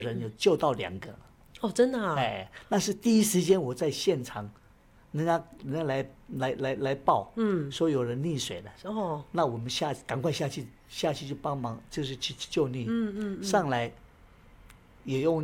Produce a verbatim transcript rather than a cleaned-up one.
人有救到两个。 哦，真的啊。 哎，那是第一时间我在现场，人家人家来来来来报，嗯，说有人溺水了。 哦， 那我们下赶快下去下去去帮忙，就是去去救溺。 嗯嗯嗯， 上来也用